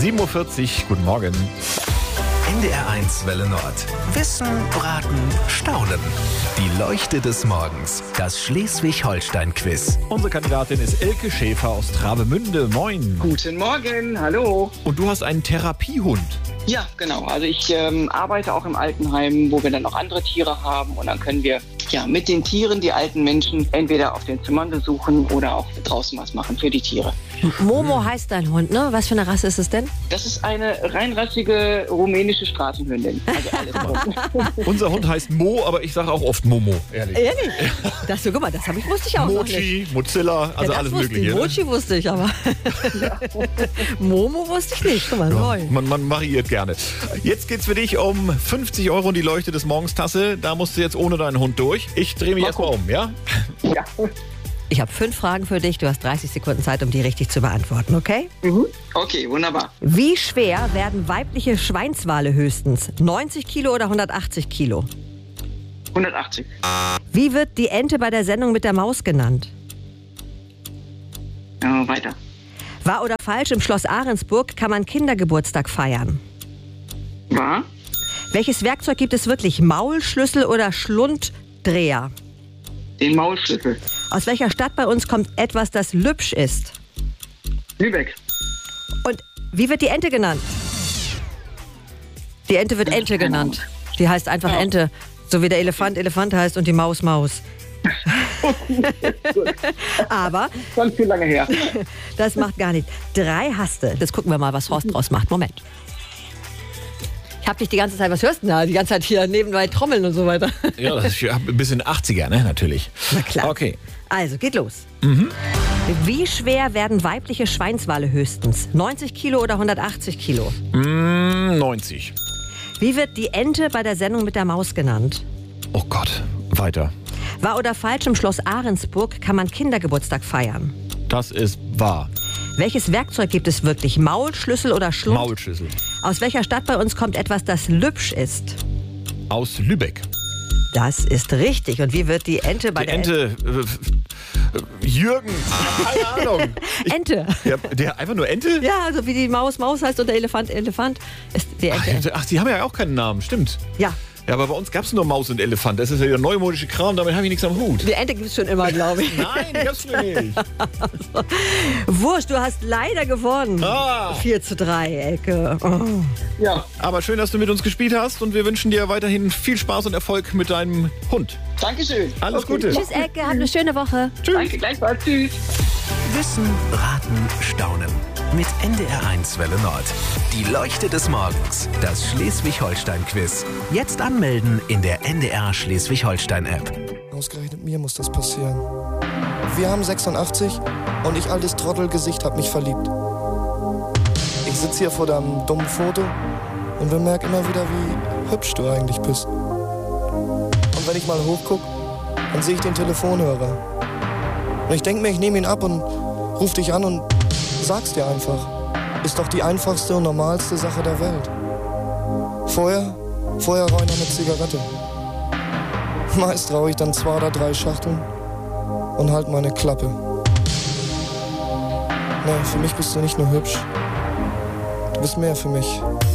7.40 Uhr, guten Morgen. NDR1 Welle Nord. Wissen, Braten, Staunen. Die Leuchte des Morgens. Das Schleswig-Holstein-Quiz. Unsere Kandidatin ist Elke Schäfer aus Travemünde. Moin. Guten Morgen, hallo. Und du hast einen Therapiehund. Ja, genau. Also ich arbeite auch im Altenheim, wo wir dann noch andere Tiere haben. Und dann können wir mit den Tieren die alten Menschen entweder auf den Zimmern besuchen oder auch draußen was machen für die Tiere. Momo heißt dein Hund, ne? Was für eine Rasse ist es denn? Das ist eine reinrassige rumänische Straßenhündin. Also alles Unser Hund heißt Mo, aber ich sage auch oft Momo, ehrlich. Ehrlich? Das, guck mal, das wusste ich auch noch nicht. Mochi, Mozilla, also Ja, alles wusste Mögliche. ich. Mochi wusste ich, aber Momo wusste ich nicht. Guck mal, neu. Man variiert gerne. Jetzt geht's für dich um 50 Euro in die Leuchte des Morgens-Tasse. Da musst du jetzt ohne deinen Hund durch. Ich drehe mich erstmal um, ja? Ja. Ich habe 5 Fragen für dich. Du hast 30 Sekunden Zeit, um die richtig zu beantworten, okay? Okay, wunderbar. Wie schwer werden weibliche Schweinswale höchstens? 90 Kilo oder 180 Kilo? 180. Wie wird die Ente bei der Sendung mit der Maus genannt? Ja, weiter. Wahr oder falsch, im Schloss Ahrensburg kann man Kindergeburtstag feiern. Wahr? Welches Werkzeug gibt es wirklich? Maulschlüssel oder Schlunddreher? Den Maulschlüssel. Aus welcher Stadt bei uns kommt etwas, das lübsch ist? Lübeck. Und wie wird die Ente genannt? Die Ente wird Ente genannt. Die heißt einfach Ente. So wie der Elefant Elefant heißt und die Maus Maus. Aber Schon viel lange her. das macht gar nichts. 3 hast du. Jetzt gucken wir mal, was Horst draus macht. Moment. Ich hab dich die ganze Zeit, was hörst du denn da? Die ganze Zeit hier nebenbei trommeln und so weiter. Ja, das ist ein bisschen 80er, ne? Natürlich. Na klar. Okay. Also, geht los. Wie schwer werden weibliche Schweinswale höchstens? 90 Kilo oder 180 Kilo? 90. Wie wird die Ente bei der Sendung mit der Maus genannt? Oh Gott, weiter. Wahr oder falsch, im Schloss Ahrensburg kann man Kindergeburtstag feiern. Das ist wahr. Welches Werkzeug gibt es wirklich? Maulschlüssel oder Schlund? Maulschlüssel. Aus welcher Stadt bei uns kommt etwas, das lübsch ist? Aus Lübeck. Das ist richtig. Und wie wird die Ente bei Die der Ente. Jürgen. Keine Ahnung. Ente? Der einfach nur Ente? Ja, also wie die Maus Maus heißt und der Elefant Elefant ist die Ente. Ach, die haben ja auch keinen Namen, stimmt. Ja, Ja, aber bei uns gab es nur Maus und Elefant. Das ist ja der neumodische Kram, damit habe ich nichts am Hut. die Ente gibt es schon immer, glaube ich. Nein, die gab's früher nicht. Wurscht, du hast leider gewonnen. Ah. 4:3, Elke. Oh. Ja, Aber schön, dass du mit uns gespielt hast und wir wünschen dir weiterhin viel Spaß und Erfolg mit deinem Hund. Dankeschön. Alles Gute. Tschüss, Elke. Hab eine schöne Woche. Danke, gleichfalls. Tschüss. Wissen, Braten, Staunen. Mit NDR1 Welle Nord. Die Leuchte des Morgens. Das Schleswig-Holstein-Quiz. Jetzt anmelden in der NDR Schleswig-Holstein-App. Ausgerechnet mir muss das passieren. Wir haben 86 und ich, altes Trottelgesicht, hab mich verliebt. Ich sitz hier vor deinem dummen Foto und bemerk immer wieder, wie hübsch du eigentlich bist. Und wenn ich mal hochguck, dann sehe ich den Telefonhörer. Und ich denk mir, ich nehme ihn ab und ruf dich an und sag's dir einfach. Ist doch die einfachste und normalste Sache der Welt. Vorher rauche ich noch eine Zigarette. Meist rauche ich dann 2 oder 3 Schachteln und halt meine Klappe. Nee, für mich bist du nicht nur hübsch. Du bist mehr für mich.